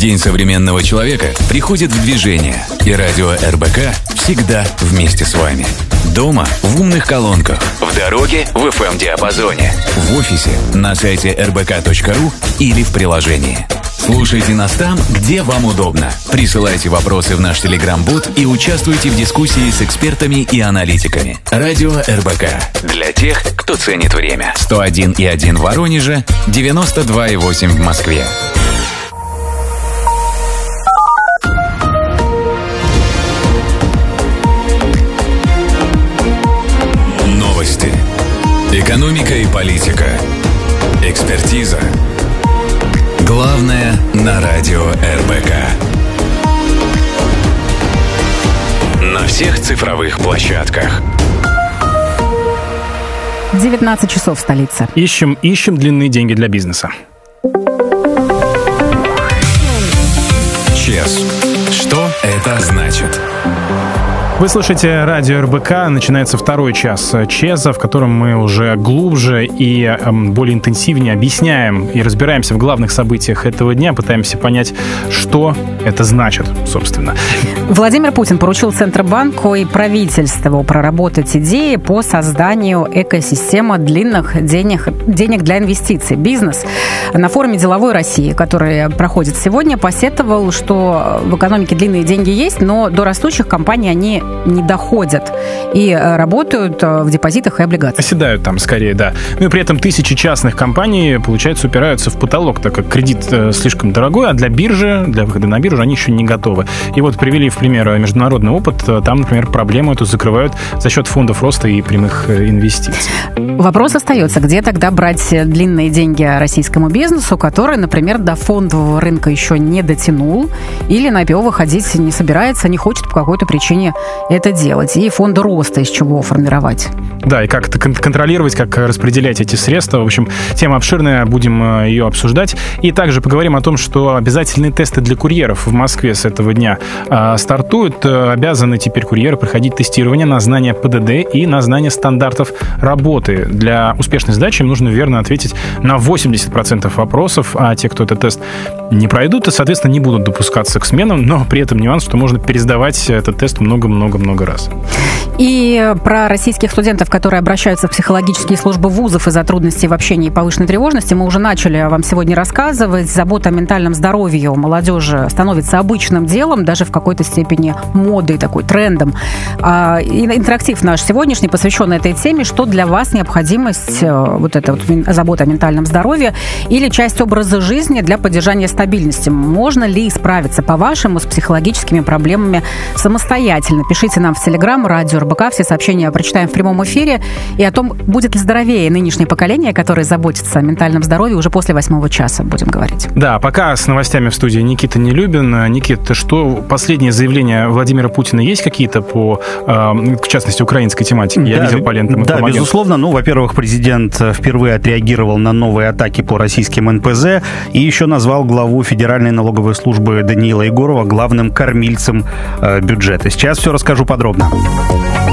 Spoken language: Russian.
День современного человека приходит в движение, и радио РБК всегда вместе с вами. Дома в умных колонках, в дороге в FM-диапазоне, в офисе на сайте rbk.ru или в приложении. Слушайте нас там, где вам удобно. Присылайте вопросы в наш телеграм-бот и участвуйте в дискуссии с экспертами и аналитиками. Радио РБК. Для тех, кто ценит время. 101,1 в Воронеже, 92,8 в Москве. Новости. Экономика и политика. Экспертиза. Главное на радио РБК. На всех цифровых площадках. 19 часов в столице. Ищем длинные деньги для бизнеса. ЧЕС. Что это значит? Вы слушаете радио РБК. Начинается второй час ЧЕЗа, в котором мы уже глубже и более интенсивнее объясняем и разбираемся в главных событиях этого дня, пытаемся понять, что это значит, собственно. Владимир Путин поручил Центробанку и правительству проработать идеи по созданию экосистемы длинных денег для инвестиций. Бизнес на форуме «Деловой России», который проходит сегодня, посетовал, что в экономике длинные деньги есть, но до растущих компаний они не доходят и работают в депозитах и облигациях. Оседают там скорее, да. Ну и при этом тысячи частных компаний, получается, упираются в потолок, так как кредит слишком дорогой, а для выхода на биржу они еще не готовы. И вот привели в пример международный опыт. Там, например, проблему эту закрывают за счет фондов роста и прямых инвестиций. Вопрос остается, где тогда брать длинные деньги российскому бизнесу, который, например, до фондового рынка еще не дотянул или на IPO выходить не собирается, не хочет по какой-то причине это делать. И фонды роста из чего формировать. Да, и как это контролировать, как распределять эти средства. В общем, тема обширная, будем ее обсуждать. И также поговорим о том, что обязательные тесты для курьеров в Москве с этого дня стартуют. Обязаны теперь курьеры проходить тестирование на знание ПДД и на знание стандартов работы. Для успешной сдачи им нужно верно ответить на 80% вопросов, а те, кто этот тест не пройдут, соответственно, не будут допускаться к сменам, но при этом нюанс, что можно пересдавать этот тест много-много-много раз. И про российских студентов, которые обращаются в психологические службы вузов из-за трудностей в общении и повышенной тревожности, мы уже начали вам сегодня рассказывать. Забота о ментальном здоровье у молодежи становится обычным делом, даже в какой-то степени модой, такой трендом. И интерактив наш сегодняшний посвящен этой теме. Что для вас необходимость вот эта вот забота о ментальном здоровье или часть образа жизни для поддержания стабильности? Можно ли справиться, по-вашему, с психологическими проблемами самостоятельно? Пишите нам в Телеграм, радио РБК. Все сообщения прочитаем в прямом эфире. И о том, будет ли здоровее нынешнее поколение, которое заботится о ментальном здоровье, уже после 8 часа будем говорить. Да, пока с новостями в студии Никита Нелюбин. Никита, что последние заявления Владимира Путина есть какие-то по, в частности, украинской тематике? Я видел по лентам. Да, безусловно. Ну, во-первых, президент впервые отреагировал на новые атаки по российским НПЗ и еще назвал главу Федеральной налоговой службы Даниила Егорова главным кормильцем бюджета. Сейчас все расскажу подробно.